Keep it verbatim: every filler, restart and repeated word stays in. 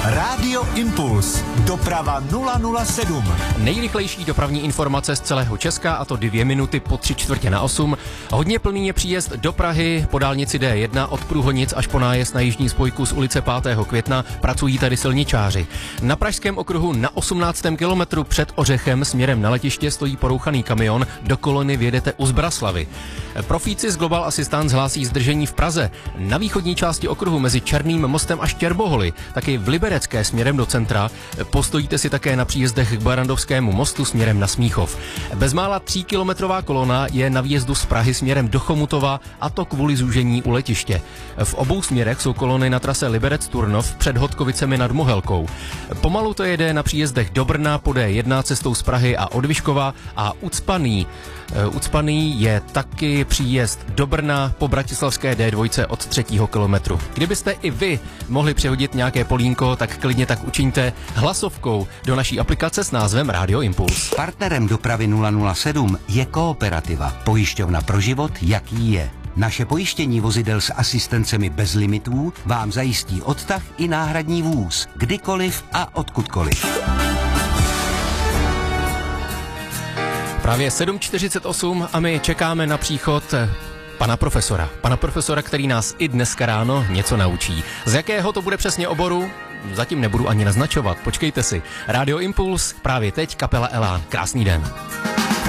Rádio Impuls. Doprava nula nula sedm. Nejrychlejší dopravní informace z celého Česka, a to dvě minuty po tři čtvrtě na osm. Hodně plný je příjezd do Prahy po dálnici D jedna od Průhonic až po nájezd na jižní spojku z ulice pátého května. Pracují tady silničáři. Na pražském okruhu na osmnáctém kilometru před Ořechem směrem na letiště stojí porouchaný kamion. Do kolony vjedete u Zbraslavy. Profíci z Global Assistance hlásí zdržení v Praze. Na východní části okruhu mezi Černým mostem a Štěrboholy, taky v Liberecké směrem do centra. Postojíte si také na příjezdech k Barrandovskému mostu směrem na Smíchov. Bezmála tříkilometrová kolona je na výjezdu z Prahy směrem do Chomutova, a to kvůli zúžení u letiště. V obou směrech jsou kolony na trase Liberec-Turnov před Hodkovicemi nad Mohelkou. Pomalu to jede na příjezdech do Brna po D jedna cestou z Prahy a od Vyškova, a ucpaný. Ucpaný je taky příjezd do Brna po bratislavské D dva od třetího kilometru. Kdybyste i vy mohli přehodit nějaké polínko, tak klidně tak učiňte hlasovkou do naší aplikace s názvem Radio Impuls. Partnerem dopravy nula nula sedm je Kooperativa, pojišťovna pro život, jaký je. Naše pojištění vozidel s asistencemi bez limitů vám zajistí odtah i náhradní vůz, kdykoliv a odkudkoliv. Právě sedm čtyřicet osm a my čekáme na příchod pana profesora. Pana profesora, který nás i dneska ráno něco naučí. Z jakého to bude přesně oboru? Zatím nebudu ani naznačovat. Počkejte si. Radio Impuls, právě teď kapela Elán. Krásný den.